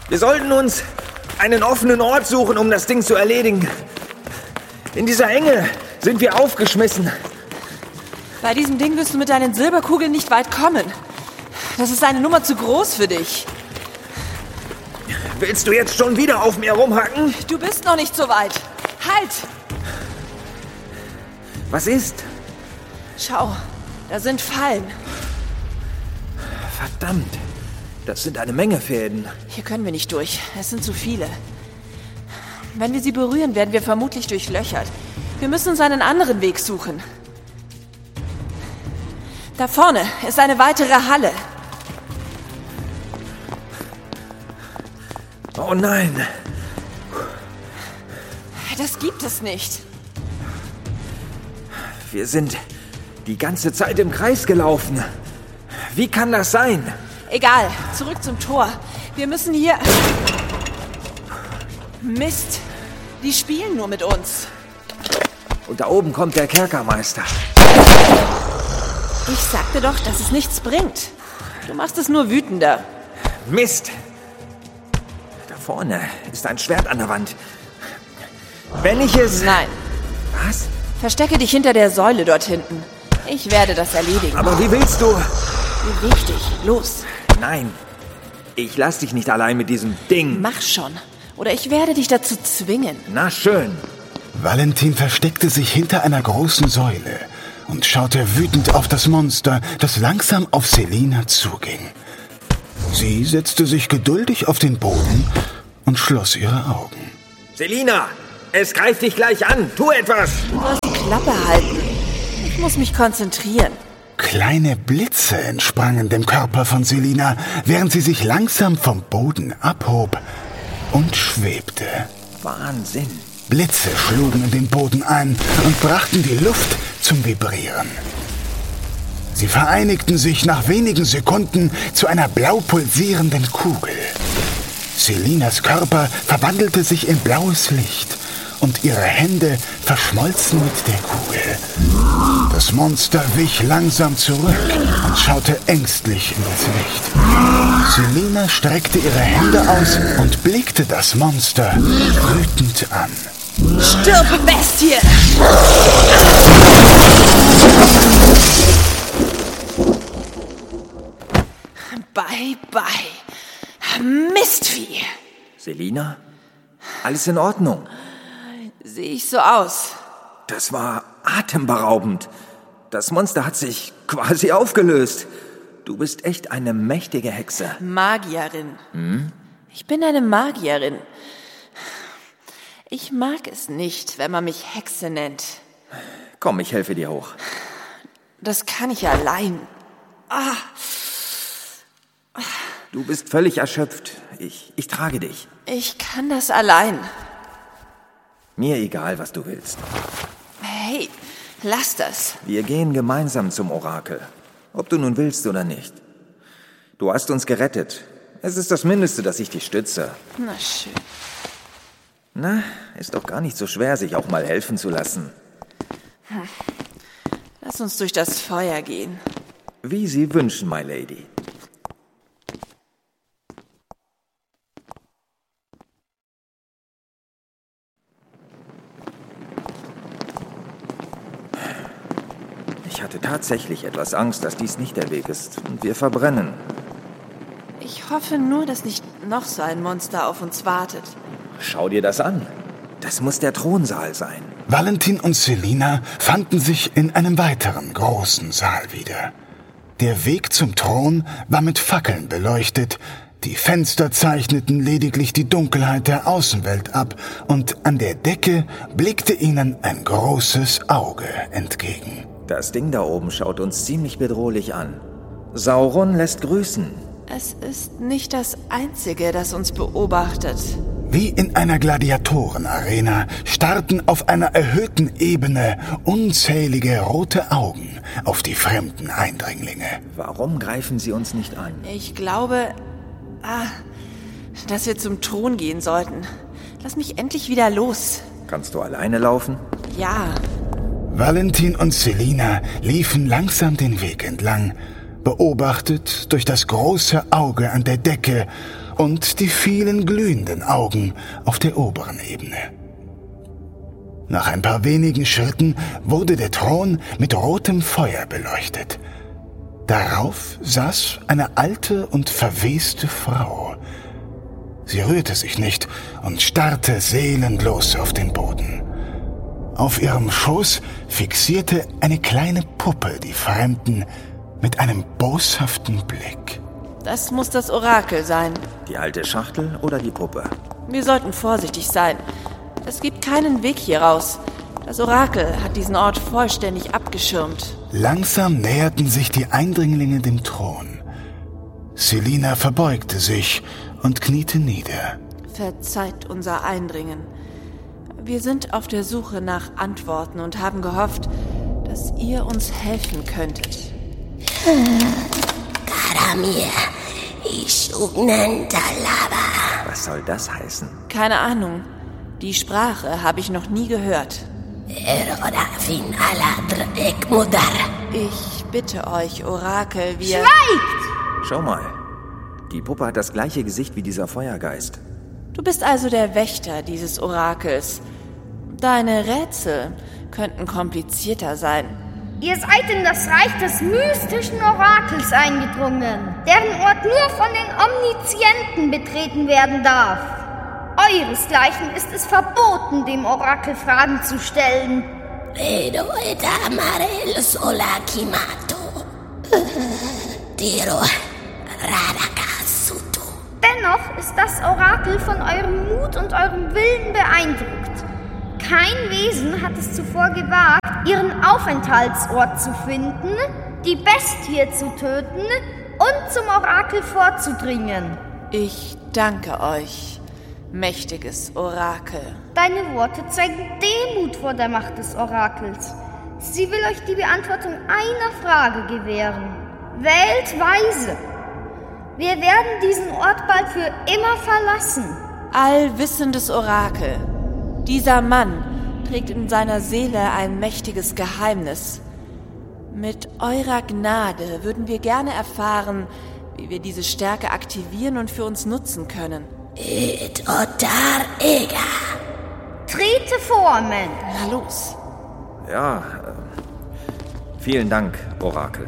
Wir sollten uns einen offenen Ort suchen, um das Ding zu erledigen. In dieser Enge sind wir aufgeschmissen. Bei diesem Ding wirst du mit deinen Silberkugeln nicht weit kommen. Das ist eine Nummer zu groß für dich. Willst du jetzt schon wieder auf mir rumhacken? Du bist noch nicht so weit. Halt! Was ist? Schau, da sind Fallen. Verdammt, das sind eine Menge Fäden. Hier können wir nicht durch. Es sind zu viele. Wenn wir sie berühren, werden wir vermutlich durchlöchert. Wir müssen uns einen anderen Weg suchen. Da vorne ist eine weitere Halle. Oh nein. Das gibt es nicht. Wir sind die ganze Zeit im Kreis gelaufen. Wie kann das sein? Egal, zurück zum Tor. Wir müssen hier... Mist, die spielen nur mit uns. Und da oben kommt der Kerkermeister. Ich sagte doch, dass es nichts bringt. Du machst es nur wütender. Mist! Da vorne ist ein Schwert an der Wand. Wenn ich es... Nein. Was? Verstecke dich hinter der Säule dort hinten. Ich werde das erledigen. Aber wie willst du... Beweg dich, los. Nein, ich lass dich nicht allein mit diesem Ding. Mach schon. Oder ich werde dich dazu zwingen. Na schön. Valentin versteckte sich hinter einer großen Säule und schaute wütend auf das Monster, das langsam auf Selina zuging. Sie setzte sich geduldig auf den Boden und schloss ihre Augen. Selina, es greift dich gleich an. Tu etwas. Du sollst die Klappe halten. Ich muss mich konzentrieren. Kleine Blitze entsprangen dem Körper von Selina, während sie sich langsam vom Boden abhob und schwebte. Wahnsinn. Blitze schlugen in den Boden ein und brachten die Luft zum Vibrieren. Sie vereinigten sich nach wenigen Sekunden zu einer blau pulsierenden Kugel. Selinas Körper verwandelte sich in blaues Licht und ihre Hände verschmolzen mit der Kugel. Das Monster wich langsam zurück und schaute ängstlich in das Licht. Selina streckte ihre Hände aus und blickte das Monster wütend an. Stirb, Bestie! Bye, bye. Mistvieh. Selina? Alles in Ordnung? Sehe ich so aus? Das war atemberaubend. Das Monster hat sich quasi aufgelöst. Du bist echt eine mächtige Hexe. Magierin. Ich bin eine Magierin. Ich mag es nicht, wenn man mich Hexe nennt. Komm, ich helfe dir hoch. Das kann ich allein. Du bist völlig erschöpft. Ich trage dich. Ich kann das allein. Mir egal, was du willst. Hey, lass das. Wir gehen gemeinsam zum Orakel. Ob du nun willst oder nicht. Du hast uns gerettet. Es ist das Mindeste, dass ich dich stütze. Na schön. Na, ist doch gar nicht so schwer, sich auch mal helfen zu lassen. Lass uns durch das Feuer gehen. Wie Sie wünschen, my lady. Ich hatte tatsächlich etwas Angst, dass dies nicht der Weg ist und wir verbrennen. Ich hoffe nur, dass nicht noch so ein Monster auf uns wartet. Schau dir das an. Das muss der Thronsaal sein. Valentin und Selina fanden sich in einem weiteren großen Saal wieder. Der Weg zum Thron war mit Fackeln beleuchtet, die Fenster zeichneten lediglich die Dunkelheit der Außenwelt ab und an der Decke blickte ihnen ein großes Auge entgegen. Das Ding da oben schaut uns ziemlich bedrohlich an. Sauron lässt grüßen. Es ist nicht das Einzige, das uns beobachtet. Wie in einer Gladiatorenarena starrten auf einer erhöhten Ebene unzählige rote Augen auf die fremden Eindringlinge. Warum greifen sie uns nicht an? Ich glaube, dass wir zum Thron gehen sollten. Lass mich endlich wieder los. Kannst du alleine laufen? Ja. Valentin und Selina liefen langsam den Weg entlang, beobachtet durch das große Auge an der Decke und die vielen glühenden Augen auf der oberen Ebene. Nach ein paar wenigen Schritten wurde der Thron mit rotem Feuer beleuchtet. Darauf saß eine alte und verweste Frau. Sie rührte sich nicht und starrte seelenlos auf den Boden. Auf ihrem Schoß fixierte eine kleine Puppe die Fremden mit einem boshaften Blick. Das muss das Orakel sein. Die alte Schachtel oder die Puppe? Wir sollten vorsichtig sein. Es gibt keinen Weg hier raus. Das Orakel hat diesen Ort vollständig abgeschirmt. Langsam näherten sich die Eindringlinge dem Thron. Selina verbeugte sich und kniete nieder. Verzeiht unser Eindringen. Wir sind auf der Suche nach Antworten und haben gehofft, dass ihr uns helfen könntet. Karamir, Ishugnantalaba. Was soll das heißen? Keine Ahnung. Die Sprache habe ich noch nie gehört. Ich bitte euch, Orakel, wir... Schweigt! Schau mal. Die Puppe hat das gleiche Gesicht wie dieser Feuergeist. Du bist also der Wächter dieses Orakels. Deine Rätsel könnten komplizierter sein. Ihr seid in das Reich des mystischen Orakels eingedrungen, deren Ort nur von den Omnizienten betreten werden darf. Euresgleichen ist es verboten, dem Orakel Fragen zu stellen. Dennoch ist das Orakel von eurem Mut und eurem Willen beeindruckt. Kein Wesen hat es zuvor gewagt, ihren Aufenthaltsort zu finden, die Bestie zu töten und zum Orakel vorzudringen. Ich danke euch, mächtiges Orakel. Deine Worte zeigen Demut vor der Macht des Orakels. Sie will euch die Beantwortung einer Frage gewähren. Wählt weise. Wir werden diesen Ort bald für immer verlassen. Allwissendes Orakel. Dieser Mann trägt in seiner Seele ein mächtiges Geheimnis. Mit eurer Gnade würden wir gerne erfahren, wie wir diese Stärke aktivieren und für uns nutzen können. Trete vor, Mann. Na los. Ja, vielen Dank, Orakel.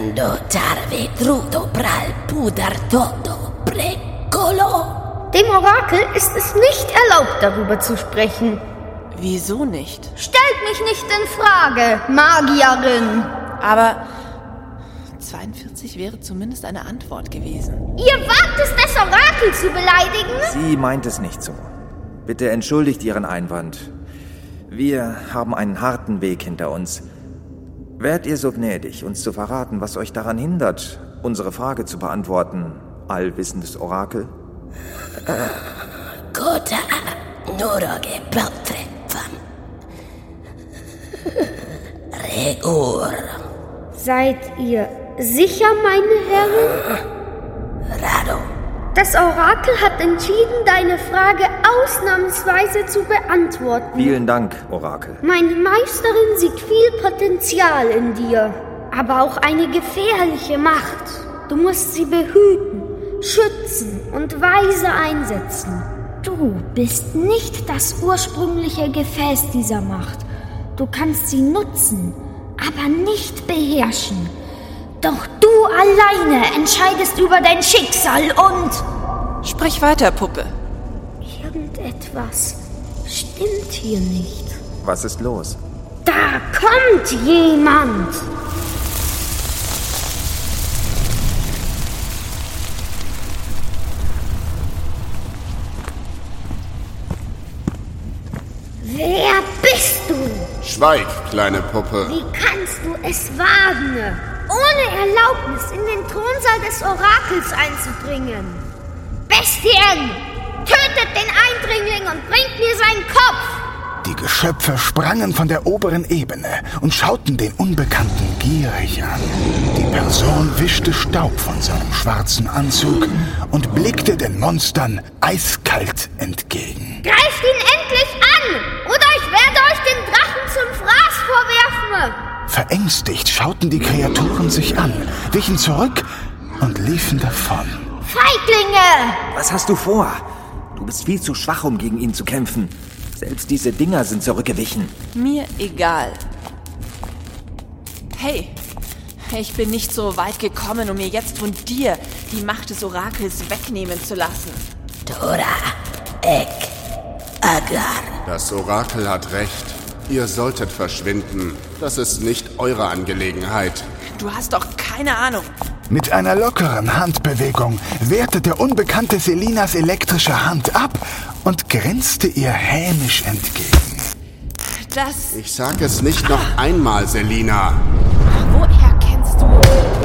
Dem Orakel ist es nicht erlaubt, darüber zu sprechen. Wieso nicht? Stellt mich nicht in Frage, Magierin. Aber 42 wäre zumindest eine Antwort gewesen. Ihr wagt es, das Orakel zu beleidigen? Sie meint es nicht so. Bitte entschuldigt Ihren Einwand. Wir haben einen harten Weg hinter uns. Wärt ihr so gnädig, uns zu verraten, was euch daran hindert, unsere Frage zu beantworten, allwissendes Orakel? Seid ihr sicher, meine Herren? Das Orakel hat entschieden, deine Frage ausnahmsweise zu beantworten. Vielen Dank, Orakel. Meine Meisterin sieht viel Potenzial in dir, aber auch eine gefährliche Macht. Du musst sie behüten, schützen und weise einsetzen. Du bist nicht das ursprüngliche Gefäß dieser Macht. Du kannst sie nutzen, aber nicht beherrschen. Doch du alleine entscheidest über dein Schicksal und... Sprich weiter, Puppe. Irgendetwas stimmt hier nicht. Was ist los? Da kommt jemand! Wer bist du? Schweig, kleine Puppe. Wie kannst du es wagen, ohne Erlaubnis in den Thronsaal des Orakels einzudringen? Bestien! Tötet den Eindringling und bringt mir seinen Kopf! Die Geschöpfe sprangen von der oberen Ebene und schauten den Unbekannten gierig an. Die Person wischte Staub von seinem schwarzen Anzug und blickte den Monstern eiskalt entgegen. Greift ihn endlich an, oder ich werde euch den Drachen zum Fraß vorwerfen! Verängstigt schauten die Kreaturen sich an, wichen zurück und liefen davon. Feiglinge! Was hast du vor? Du bist viel zu schwach, um gegen ihn zu kämpfen. Selbst diese Dinger sind zurückgewichen. Mir egal. Hey, ich bin nicht so weit gekommen, um mir jetzt von dir die Macht des Orakels wegnehmen zu lassen. Tora, Ek, Agar. Das Orakel hat recht. Ihr solltet verschwinden. Das ist nicht eure Angelegenheit. Du hast doch keine Ahnung. Mit einer lockeren Handbewegung wehrte der Unbekannte Selinas elektrische Hand ab und grinste ihr hämisch entgegen. Das... Ich sag es nicht noch einmal, Selina. Woher kennst du...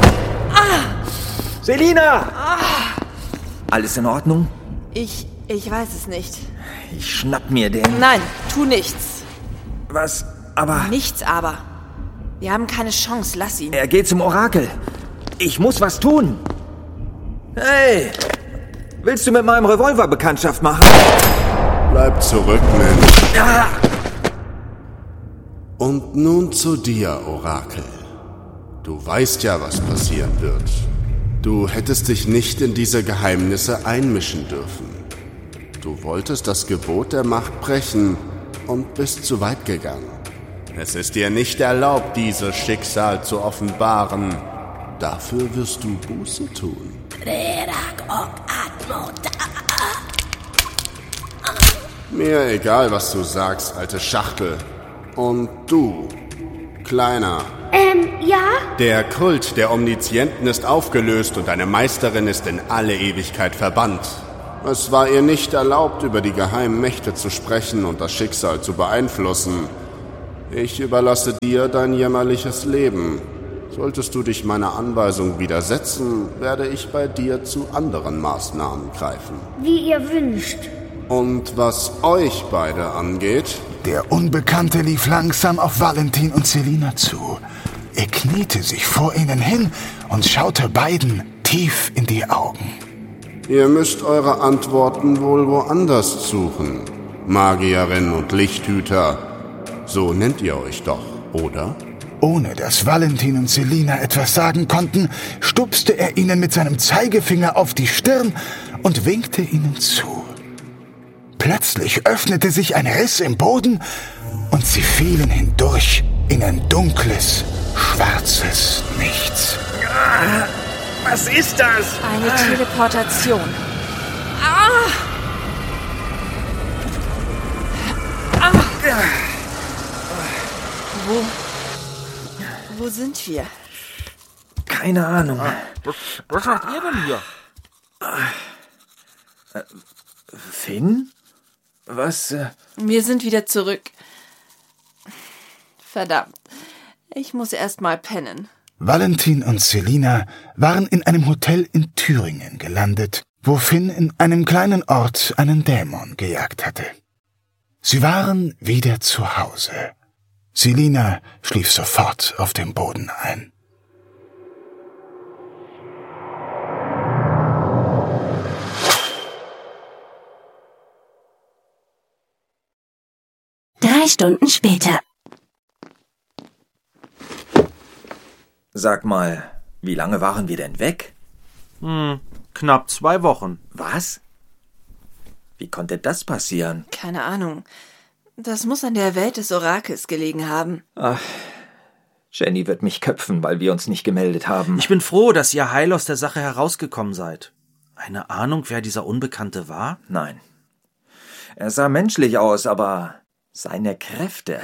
Selina! Alles in Ordnung? Ich weiß es nicht. Ich schnapp mir den. Nein, tu nichts. Was? Aber... Nichts aber. Wir haben keine Chance, lass ihn. Er geht zum Orakel. Ich muss was tun. Hey! Willst du mit meinem Revolver Bekanntschaft machen? Bleib zurück, Mensch. Ah! Und nun zu dir, Orakel. Du weißt ja, was passieren wird. Du hättest dich nicht in diese Geheimnisse einmischen dürfen. Du wolltest das Gebot der Macht brechen und bist zu weit gegangen. Es ist dir nicht erlaubt, dieses Schicksal zu offenbaren. Dafür wirst du Buße tun. Mir egal, was du sagst, alte Schachtel. Und du, Kleiner. Ja? Der Kult der Omnizienten ist aufgelöst und deine Meisterin ist in alle Ewigkeit verbannt. Es war ihr nicht erlaubt, über die geheimen Mächte zu sprechen und das Schicksal zu beeinflussen. Ich überlasse dir dein jämmerliches Leben. Solltest du dich meiner Anweisung widersetzen, werde ich bei dir zu anderen Maßnahmen greifen. Wie ihr wünscht. Und was euch beide angeht... Der Unbekannte lief langsam auf Valentin und Selina zu. Er kniete sich vor ihnen hin und schaute beiden tief in die Augen. Ihr müsst eure Antworten wohl woanders suchen. Magierin und Lichthüter. So nennt ihr euch doch, oder? Ohne dass Valentin und Selina etwas sagen konnten, stupste er ihnen mit seinem Zeigefinger auf die Stirn und winkte ihnen zu. Plötzlich öffnete sich ein Riss im Boden und sie fielen hindurch in ein dunkles, schwarzes Nichts. Was ist das? Eine Teleportation. Wo sind wir? Keine Ahnung. Was macht ihr denn hier? Finn? Was? Wir sind wieder zurück. Verdammt. Ich muss erst mal pennen. Valentin und Selina waren in einem Hotel in Thüringen gelandet, wo Finn in einem kleinen Ort einen Dämon gejagt hatte. Sie waren wieder zu Hause. Selina schlief sofort auf dem Boden ein. Drei Stunden später. Sag mal, wie lange waren wir denn weg? Knapp 2 Wochen. Was? Wie konnte das passieren? Keine Ahnung. Das muss an der Welt des Orakels gelegen haben. Ach, Jenny wird mich köpfen, weil wir uns nicht gemeldet haben. Ich bin froh, dass ihr heil aus der Sache herausgekommen seid. Eine Ahnung, wer dieser Unbekannte war? Nein. Er sah menschlich aus, aber seine Kräfte...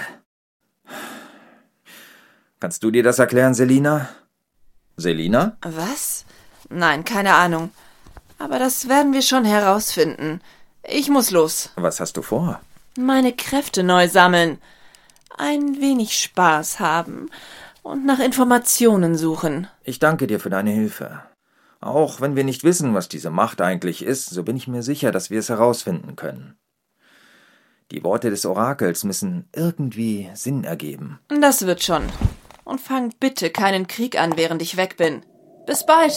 Kannst du dir das erklären, Selina? Selina? Was? Nein, keine Ahnung. Aber das werden wir schon herausfinden. Ich muss los. Was hast du vor? Meine Kräfte neu sammeln. Ein wenig Spaß haben und nach Informationen suchen. Ich danke dir für deine Hilfe. Auch wenn wir nicht wissen, was diese Macht eigentlich ist, so bin ich mir sicher, dass wir es herausfinden können. Die Worte des Orakels müssen irgendwie Sinn ergeben. Das wird schon. Und fang bitte keinen Krieg an, während ich weg bin. Bis bald.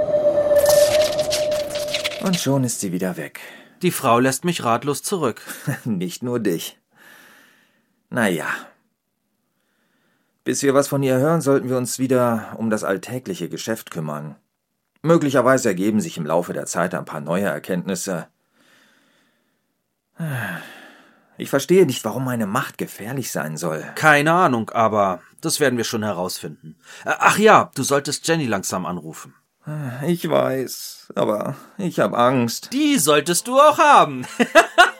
Und schon ist sie wieder weg. Die Frau lässt mich ratlos zurück. Nicht nur dich. Naja. Bis wir was von ihr hören, sollten wir uns wieder um das alltägliche Geschäft kümmern. Möglicherweise ergeben sich im Laufe der Zeit ein paar neue Erkenntnisse. Ich verstehe nicht, warum meine Macht gefährlich sein soll. Keine Ahnung, aber das werden wir schon herausfinden. Ach ja, du solltest Jenny langsam anrufen. Ich weiß, aber ich habe Angst. Die solltest du auch haben.